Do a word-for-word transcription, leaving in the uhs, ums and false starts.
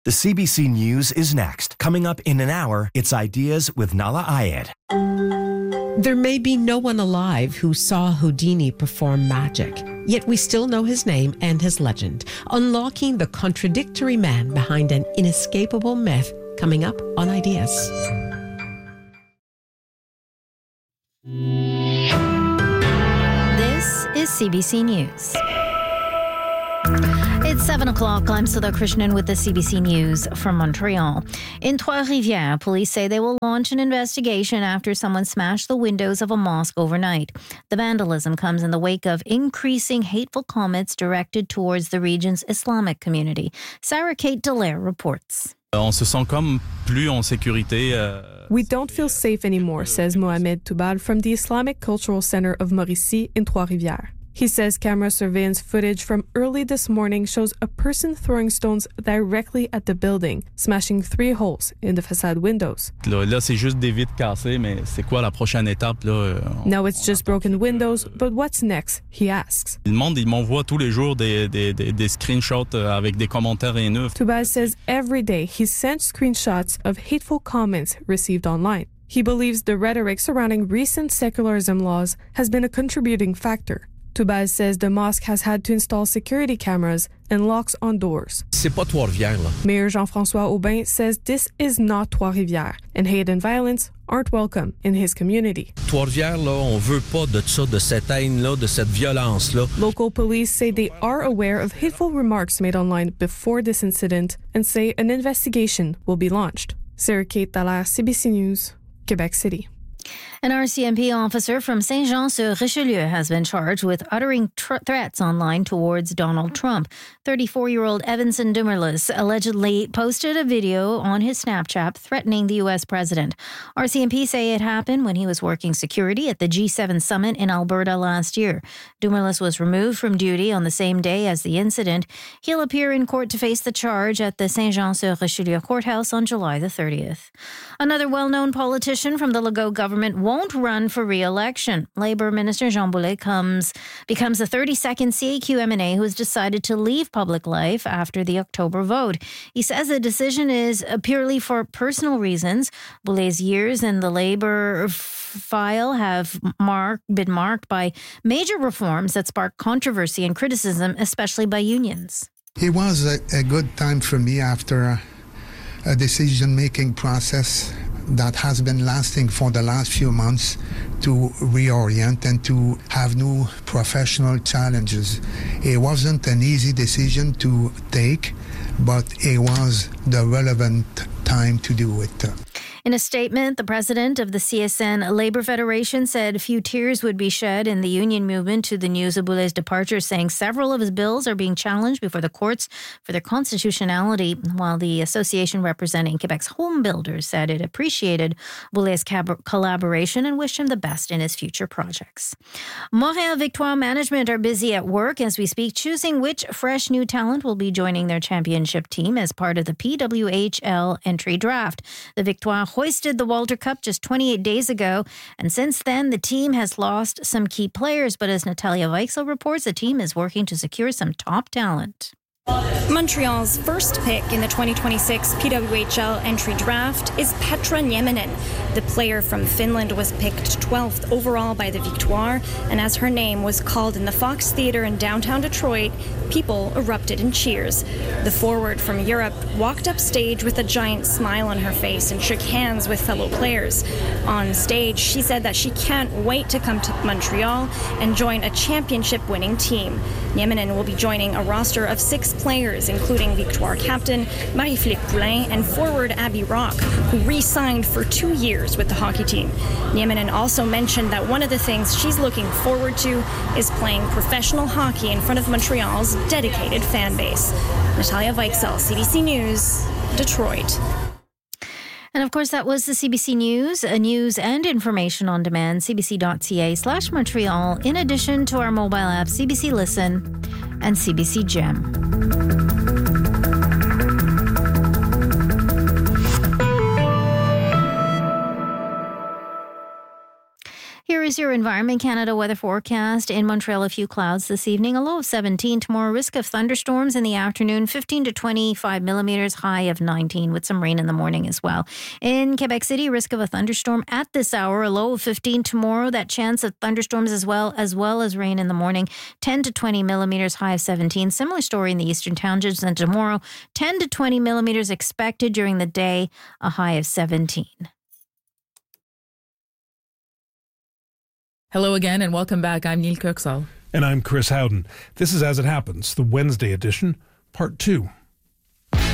The C B C News is next. Coming up in an hour, it's Ideas with Nala Ayed. There may be no one alive who saw Houdini perform magic, yet we still know his name and his legend, unlocking the contradictory man behind an inescapable myth. Coming up on Ideas. This is C B C News. It's seven o'clock. I'm Sudha Krishnan with the C B C News from Montreal. In Trois-Rivières, police say they will launch an investigation after someone smashed the windows of a mosque overnight. The vandalism comes in the wake of increasing hateful comments directed towards the region's Islamic community. Sarah Kate Dallaire reports. On se sent comme plus en sécurité. Euh, We don't feel safe anymore, says Mohamed Toubal from the Islamic Cultural Center of Mauricie in Trois-Rivières. He says camera surveillance footage from early this morning shows a person throwing stones directly at the building, smashing three holes in the facade windows. Là, là c'est juste des vitres cassées, mais c'est quoi la prochaine étape? Là, on, now it's just broken windows, but what's next? He asks. Le monde, il m'envoie tous les jours des, des, des, des screenshots avec des commentaires haineux. Toubal says every day he sends screenshots of hateful comments received online. He believes the rhetoric surrounding recent secularism laws has been a contributing factor. Toubal says the mosque has had to install security cameras and locks on doors. C'est pas Trois-Rivières, là. Mayor Jean-François Aubin says this is not Trois-Rivières, and hate and violence aren't welcome in his community. Trois-Rivières, là, on veut pas de ça, de cette haine-là, de cette violence-là. Local police say they are aware of hateful remarks made online before this incident and say an investigation will be launched. Sarah Kate Dallaire, C B C News, Quebec City. An R C M P officer from Saint-Jean-sur-Richelieu has been charged with uttering tr- threats online towards Donald Trump. thirty-four-year-old Evanson Dumerlis allegedly posted a video on his Snapchat threatening the U S president. R C M P say it happened when he was working security at the G seven summit in Alberta last year. Dumerlis was removed from duty on the same day as the incident. He'll appear in court to face the charge at the Saint-Jean-sur-Richelieu courthouse on July the thirtieth. Another well-known politician from the Legault government won't run for re-election. Labour Minister Jean Boulet comes, becomes the thirty-second C A Q M N A who has decided to leave public life after the October vote. He says the decision is purely for personal reasons. Boulet's years in the Labour f- file have marked, been marked by major reforms that sparked controversy and criticism, especially by unions. It was a, a good time for me after a decision-making process that has been lasting for the last few months to reorient and to have new professional challenges. It wasn't an easy decision to take, but it was the relevant time to do it. In a statement, the president of the C S N Labour Federation said few tears would be shed in the union movement to the news of Boulet's departure, saying several of his bills are being challenged before the courts for their constitutionality, while the association representing Quebec's home builders said it appreciated Boulet's cab- collaboration and wished him the best in his future projects. Montréal Victoire management are busy at work as we speak, choosing which fresh new talent will be joining their championship team as part of the P W H L entry draft. The Victoire hoisted the Walter Cup just twenty-eight days ago, and since then the team has lost some key players, but as Natalia Weichsel reports, the team is working to secure some top talent. Montreal's first pick in the twenty twenty-six P W H L entry draft is Petra Nieminen. The player from Finland was picked twelfth overall by the Victoire, and as her name was called in the Fox Theatre in downtown Detroit, people erupted in cheers. The forward from Europe walked upstage with a giant smile on her face and shook hands with fellow players. On stage, she said that she can't wait to come to Montreal and join a championship-winning team. Nieminen will be joining a roster of six players, including Victoire captain Marie-Philippe Poulin and forward Abby Rock, who re-signed for two years with the hockey team. Nieminen also mentioned that one of the things she's looking forward to is playing professional hockey in front of Montreal's dedicated fan base. Natalia Weichsel, C B C News, Detroit. And of course, that was the C B C News, a news and information on demand, cbc.ca slash Montreal, in addition to our mobile app, C B C Listen and C B C Gem. Here is Here's your Environment Canada weather forecast. In Montreal, a few clouds this evening, a low of seventeen. Tomorrow, risk of thunderstorms in the afternoon, fifteen to twenty-five millimeters, high of nineteen, with some rain in the morning as well. In Quebec City, risk of a thunderstorm at this hour, a low of fifteen. Tomorrow, that chance of thunderstorms as well, as well as rain in the morning, ten to twenty millimeters, high of seventeen. Similar story in the eastern townships, and tomorrow, ten to twenty millimeters expected during the day, a high of seventeen. Hello again and welcome back. I'm Neil Kirksall. And I'm Chris Howden. This is As It Happens, the Wednesday edition, part two.